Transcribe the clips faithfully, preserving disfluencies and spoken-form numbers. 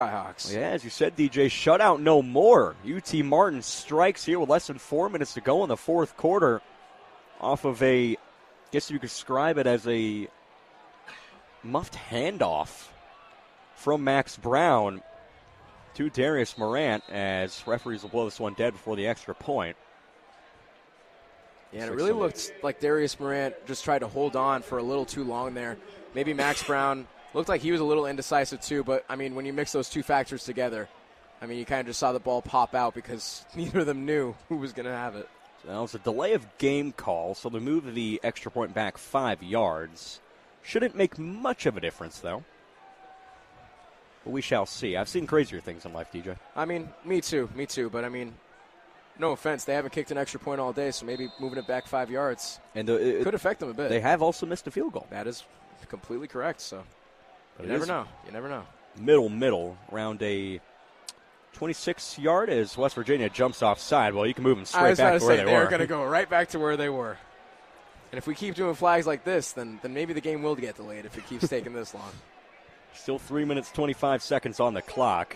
Skyhawks. Yeah, as you said, D J, shutout no more. U T Martin strikes here with less than four minutes to go in the fourth quarter off of a, I guess you could describe it as a muffed handoff from Max Brown to Darius Morant, as referees will blow this one dead before the extra point. Yeah, and it really looked like Darius Morant just tried to hold on for a little too long there. Maybe Max Brown looked like he was a little indecisive too, but, I mean, when you mix those two factors together, I mean, you kind of just saw the ball pop out because neither of them knew who was going to have it. So that was a delay of game call, so they move the extra point back five yards. Shouldn't make much of a difference, though. But we shall see. I've seen crazier things in life, D J. I mean, me too, me too, but, I mean, no offense, they haven't kicked an extra point all day, so maybe moving it back five yards and uh, it, could affect them a bit. They have also missed a field goal. That is completely correct, so but you never know. You never know. Middle, middle, around a twenty-six yard as West Virginia jumps offside. Well, you can move them straight back to where they were. They're going to go right back to where they were. And if we keep doing flags like this, then, then maybe the game will get delayed if it keeps taking this long. Still three minutes, twenty-five seconds on the clock.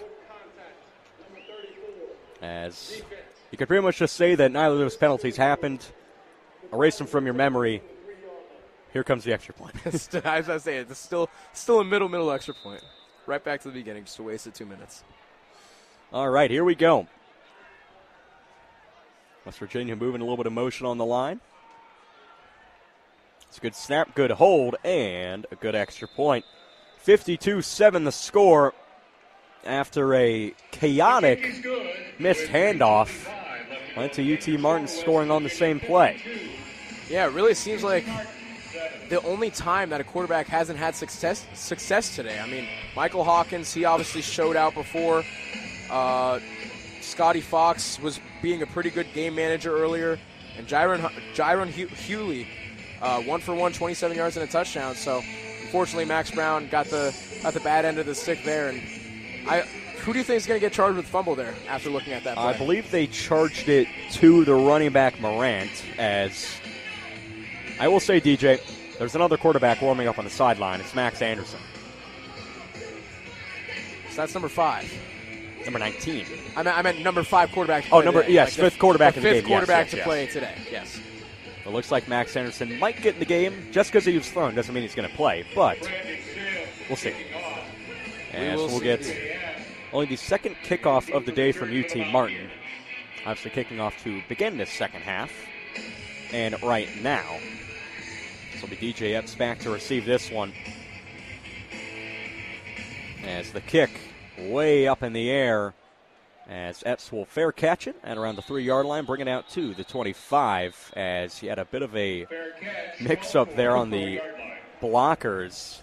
As you could pretty much just say that neither of those penalties happened. Erase them from your memory. Here comes the extra point. I was about to say, it's still, still a middle, middle extra point. Right back to the beginning, just a waste of two minutes. All right, here we go. West Virginia moving a little bit of motion on the line. It's a good snap, good hold, and a good extra point. fifty-two seven the score after a chaotic missed handoff. Went to U T Martin scoring on the same play. Yeah, it really seems like the only time that a quarterback hasn't had success success today. I mean, Michael Hawkins, he obviously showed out before. Uh, Scotty Fox was being a pretty good game manager earlier. And Jaron, Jaron Hewley, uh, one for one, twenty-seven yards and a touchdown. So, unfortunately, Max Brown got the got the bad end of the stick there. And I, who do you think is going to get charged with fumble there after looking at that play? I believe they charged it to the running back Morant. As I will say, D J, there's another quarterback warming up on the sideline. It's Max Anderson. So that's number five. Number nineteen. I meant, I meant number five quarterback to oh, play number today. yes, like fifth quarterback the in the fifth game. quarterback yes, to yes, play yes. today, yes. It looks like Max Anderson might get in the game. Just because he was thrown doesn't mean he's going to play, but we'll see. And we so we'll see. get only the second kickoff of the day from U T Martin. Obviously kicking off to begin this second half. And right now, this will be D J Epps back to receive this one. As the kick way up in the air, as Epps will fair catch it at around the three-yard line, bring it out to the twenty-five, as he had a bit of a mix-up there on the blockers.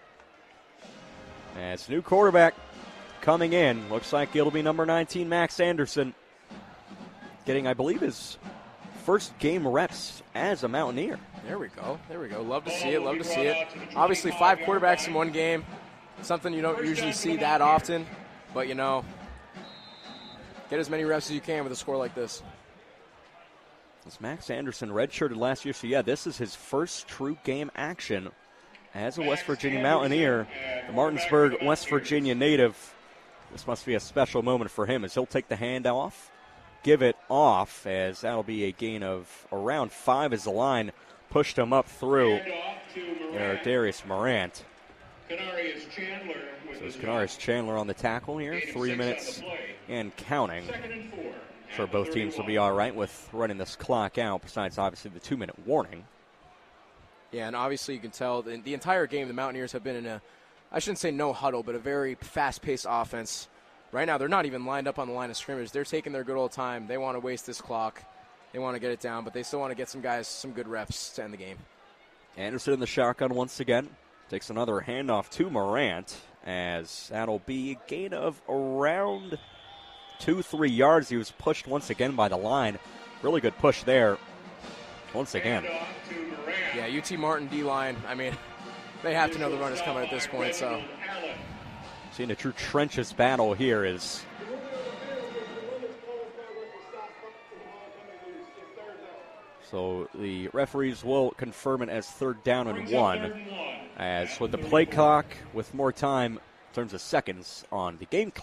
As new quarterback coming in, looks like it'll be number nineteen, Max Anderson, getting, I believe, his first game reps as a Mountaineer. There we go. There we go. Love to see it. Love to see it. Obviously, five quarterbacks in one game. Something you don't usually see that often. But, you know, get as many reps as you can with a score like this. As Max Anderson redshirted last year, so yeah, this is his first true game action as a West Virginia Mountaineer. The Martinsburg, West Virginia native. This must be a special moment for him as he'll take the handoff, give it off, as that'll be a gain of around five as the line pushed him up through there, Darius Morant. So it's Canarius Chandler on the tackle here. Three minutes and counting. Sure, both teams will be all right with running this clock out, besides obviously the two-minute warning. Yeah, and obviously you can tell the, the entire game the Mountaineers have been in a, I shouldn't say no huddle, but a very fast-paced offense. Right now they're not even lined up on the line of scrimmage. They're taking their good old time. They want to waste this clock. They want to get it down, but they still want to get some guys some good reps to end the game. Anderson in the shotgun once again. Takes another handoff to Morant, as that'll be a gain of around two, three yards. He was pushed once again by the line. Really good push there once again. Yeah, U T Martin D-line, I mean, they have to know the run is coming at this point, so. Seeing a true trenches battle here is so the referees will confirm it as third down and one. As with the play clock, with more time terms of seconds on the game